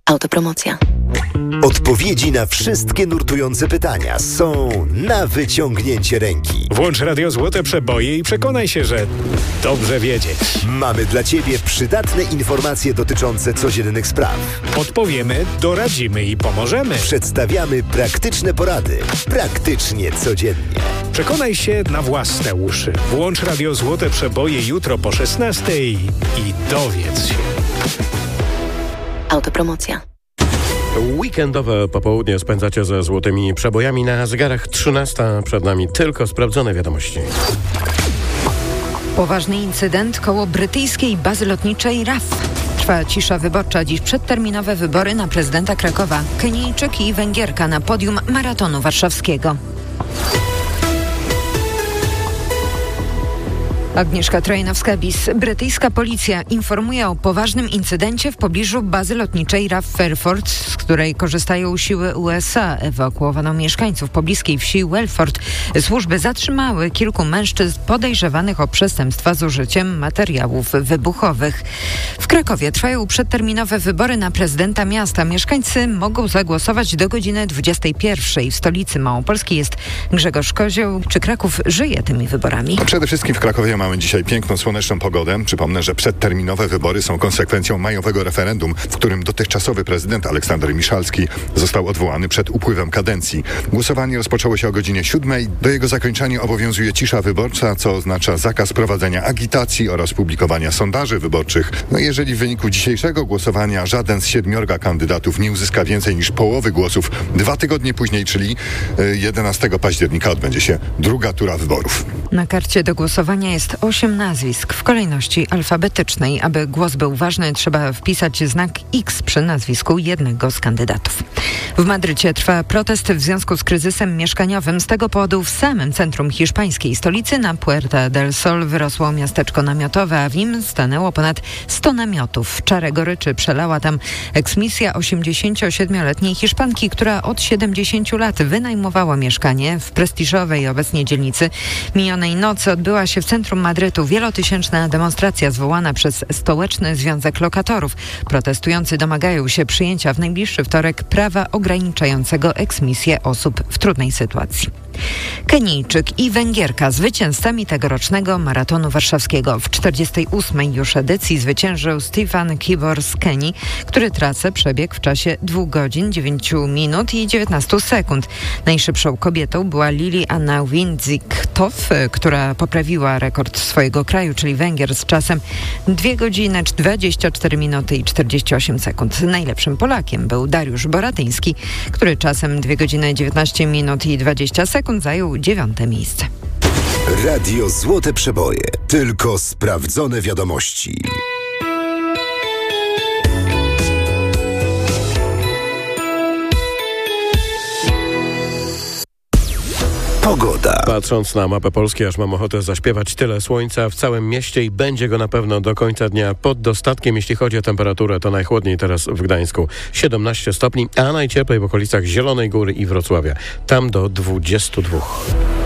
Autopromocja. Odpowiedzi na wszystkie nurtujące pytania są na wyciągnięcie ręki. Włącz Radio Złote Przeboje i przekonaj się, że dobrze wiedzieć. Mamy dla Ciebie przydatne informacje dotyczące codziennych spraw. Podpowiemy, doradzimy i pomożemy. Przedstawiamy praktyczne porady. Praktycznie codziennie. Przekonaj się na własne uszy. Włącz Radio Złote Przeboje jutro po 16:00 i dowiedz się. Autopromocja. Weekendowe popołudnie spędzacie ze złotymi przebojami na zegarach 13. Przed nami tylko sprawdzone wiadomości. Poważny incydent koło brytyjskiej bazy lotniczej RAF. Trwa cisza wyborcza. Dziś przedterminowe wybory na prezydenta Krakowa. Kenijczyk i Węgierka na podium maratonu warszawskiego. Agnieszka Trojanowska-Bis. Brytyjska policja informuje o poważnym incydencie w pobliżu bazy lotniczej RAF Fairford, z której korzystają siły USA. Ewakuowano mieszkańców pobliskiej wsi Welford. Służby zatrzymały kilku mężczyzn podejrzewanych o przestępstwa z użyciem materiałów wybuchowych. W Krakowie trwają przedterminowe wybory na prezydenta miasta. Mieszkańcy mogą zagłosować do godziny 21:00. W stolicy małopolskiej jest Grzegorz Kozioł. Czy Kraków żyje tymi wyborami? Przede wszystkim w Krakowie mamy dzisiaj piękną, słoneczną pogodę. Przypomnę, że przedterminowe wybory są konsekwencją majowego referendum, w którym dotychczasowy prezydent Aleksander Miszalski został odwołany przed upływem kadencji. Głosowanie rozpoczęło się o godzinie 7:00. Do jego zakończenia obowiązuje cisza wyborcza, co oznacza zakaz prowadzenia agitacji oraz publikowania sondaży wyborczych. Jeżeli w wyniku dzisiejszego głosowania żaden z 7 kandydatów nie uzyska więcej niż połowy głosów, 2 tygodnie później, czyli 11 października odbędzie się druga tura wyborów. Na karcie do głosowania jest 8 nazwisk w kolejności alfabetycznej. Aby głos był ważny, trzeba wpisać znak X przy nazwisku jednego z kandydatów. W Madrycie trwa protest w związku z kryzysem mieszkaniowym. Z tego powodu w samym centrum hiszpańskiej stolicy na Puerta del Sol wyrosło miasteczko namiotowe, a w nim stanęło ponad 100 namiotów. Czarę goryczy przelała tam eksmisja 87-letniej Hiszpanki, która od 70 lat wynajmowała mieszkanie w prestiżowej obecnie dzielnicy. Minionej nocy odbyła się w centrum Madrytu wielotysięczna demonstracja zwołana przez Stołeczny Związek Lokatorów. Protestujący domagają się przyjęcia w najbliższy wtorek prawa ograniczającego eksmisję osób w trudnej sytuacji. Kenijczyk i Węgierka zwycięzcami tegorocznego maratonu warszawskiego. W 48. już edycji zwyciężył Stefan Kibor z Kenii, który trasę przebiegł w czasie 2 godzin, 9 minut i 19 sekund. Najszybszą kobietą była Lili Anna Windzik-Toff, która poprawiła rekord swojego kraju, czyli Węgier, z czasem 2 godziny, 24 minuty i 48 sekund. Najlepszym Polakiem był Dariusz Boratyński, który czasem 2 godziny, 19 minut i 20 sekund zajął 9. miejsce. Radio Złote Przeboje. Tylko sprawdzone wiadomości. Pogoda. Patrząc na mapę Polski, aż mam ochotę zaśpiewać. Tyle słońca w całym mieście i będzie go na pewno do końca dnia pod dostatkiem. Jeśli chodzi o temperaturę, to najchłodniej teraz w Gdańsku 17 stopni, a najcieplej w okolicach Zielonej Góry i Wrocławia. Tam do 22.